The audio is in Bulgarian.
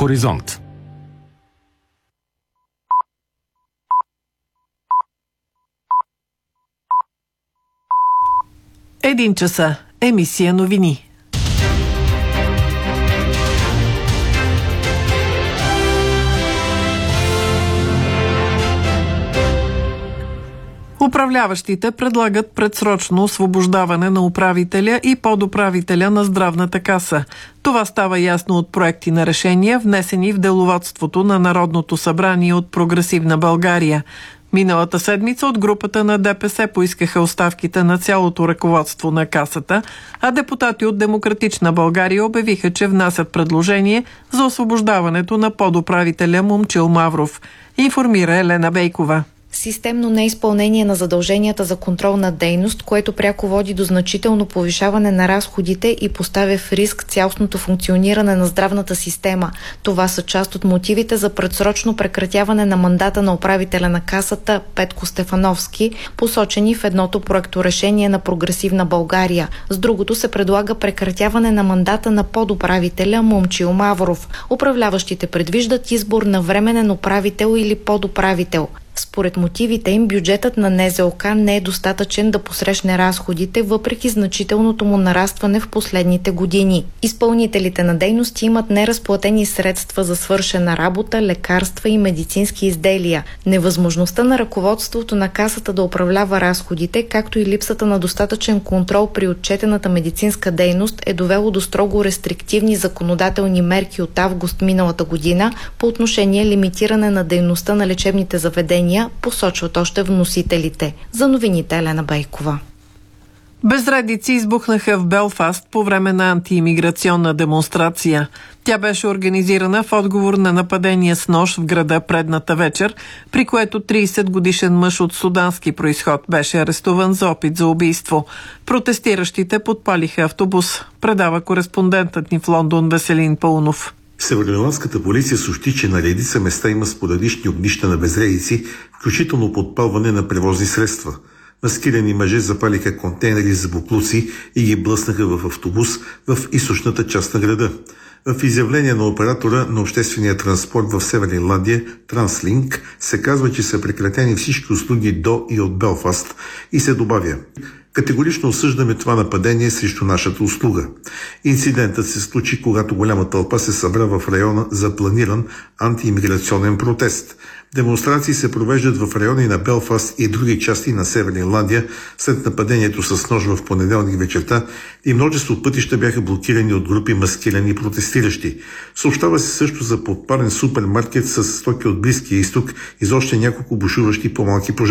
Хоризонт. Един часа. Емисия новини. Управляващите предлагат предсрочно освобождаване на управителя и подуправителя на Здравната каса. Това става ясно от проекти на решения, внесени в деловодството на Народното събрание от Прогресивна България. Миналата седмица от групата на ДПС поискаха оставките на цялото ръководство на касата, а депутати от Демократична България обявиха, че внасят предложение за освобождаването на подуправителя Момчил Мавров. Информира Елена Бейкова. Системно неизпълнение на задълженията за контролна дейност, което пряко води до значително повишаване на разходите и поставя в риск цялостното функциониране на здравната система. Това са част от мотивите за предсрочно прекратяване на мандата на управителя на касата Петко Стефановски, посочени в едното проекторешение на Прогресивна България. С другото се предлага прекратяване на мандата на подуправителя Момчил Мавров. Управляващите предвиждат избор на временен управител или подуправител. Според мотивите им, бюджетът на НЗОК не е достатъчен да посрещне разходите, въпреки значителното му нарастване в последните години. Изпълнителите на дейности имат неразплатени средства за свършена работа, лекарства и медицински изделия. Невъзможността на ръководството на касата да управлява разходите, както и липсата на достатъчен контрол при отчетената медицинска дейност е довело до строго рестриктивни законодателни мерки от август миналата година по отношение лимитиране на дейността на лечебните заведения, посочват още вносителите. За новините Елена Бейкова. Безредици избухнаха в Белфаст по време на антиимиграционна демонстрация. Тя беше организирана в отговор на нападение с нож в града предната вечер, при което 30-годишен мъж от судански произход беше арестуван за опит за убийство. Протестиращите подпалиха автобус, предава кореспондентът ни в Лондон Веселин Паунов. Североирландската полиция съобщи, че на редица места има спорадични огнища на безредици, включително подпалване на превозни средства. Маскирани мъже запалиха контейнери за боклуци и ги блъснаха в автобус в източната част на града. В изявление на оператора на обществения транспорт в Северна Ирландия, Транслинк, се казва, че са прекратени всички услуги до и от Белфаст и се добавя: категорично осъждаме това нападение срещу нашата услуга. Инцидентът се случи, когато голяма тълпа се събра в района за планиран антиимиграционен протест. Демонстрации се провеждат в райони на Белфаст и други части на Северна Ирландия след нападението с нож в понеделник вечерта и множество пътища бяха блокирани от групи маскирани протестиращи. Съобщава се също за подпален супермаркет с стоки от Близкия изток и за още няколко бушуващи по-малки пожари.